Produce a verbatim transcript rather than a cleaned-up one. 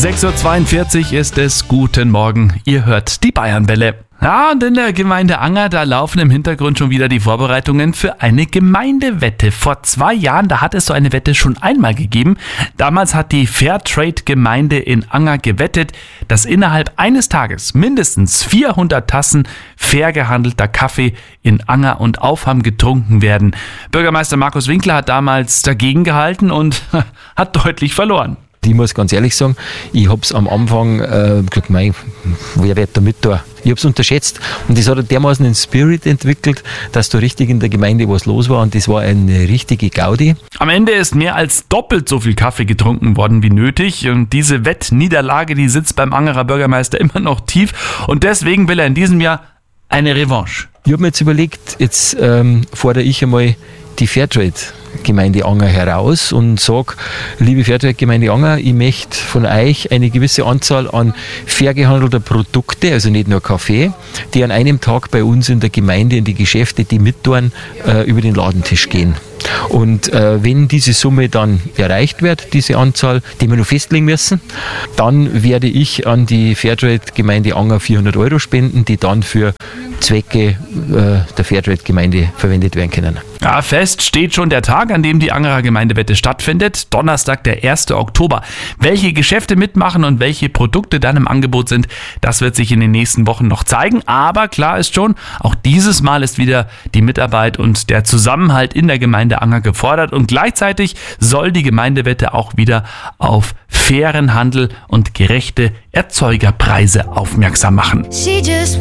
sechs Uhr zweiundvierzig ist es. Guten Morgen. Ihr hört die Bayernwelle. Ja, und in der Gemeinde Anger, da laufen im Hintergrund schon wieder die Vorbereitungen für eine Gemeindewette. Vor zwei Jahren, da hat es so eine Wette schon einmal gegeben. Damals hat die Fairtrade-Gemeinde in Anger gewettet, dass innerhalb eines Tages mindestens vierhundert Tassen fair gehandelter Kaffee in Anger und Aufham getrunken werden. Bürgermeister Markus Winkler hat damals dagegen gehalten und hat deutlich verloren. Ich muss ganz ehrlich sagen, ich habe es am Anfang äh, gesagt, mein, wer wird da mit da? Ich habe es unterschätzt und das hat dermaßen einen Spirit entwickelt, dass da richtig in der Gemeinde was los war und das war eine richtige Gaudi. Am Ende ist mehr als doppelt so viel Kaffee getrunken worden wie nötig und diese Wettniederlage, die sitzt beim Angerer Bürgermeister immer noch tief und deswegen will er in diesem Jahr eine Revanche. Ich habe mir jetzt überlegt, jetzt ähm, fordere ich einmal die Fairtrade-Gemeinde Anger heraus und sage, liebe Fairtrade-Gemeinde Anger, ich möchte von euch eine gewisse Anzahl an fair gehandelter Produkte, also nicht nur Kaffee, die an einem Tag bei uns in der Gemeinde in die Geschäfte, die mittun, äh, über den Ladentisch gehen. Und äh, wenn diese Summe dann erreicht wird, diese Anzahl, die wir noch festlegen müssen, dann werde ich an die Fairtrade-Gemeinde Anger vierhundert Euro spenden, die dann für Zwecke äh, der Fairtrade-Gemeinde verwendet werden können. Ja, fest steht schon der Tag, an dem die Angerer Gemeindewette stattfindet. Donnerstag, der ersten Oktober. Welche Geschäfte mitmachen und welche Produkte dann im Angebot sind, das wird sich in den nächsten Wochen noch zeigen. Aber klar ist schon, auch dieses Mal ist wieder die Mitarbeit und der Zusammenhalt in der Gemeinde Anger gefordert. Und gleichzeitig soll die Gemeindewette auch wieder auf fairen Handel und gerechte Erzeugerpreise aufmerksam machen.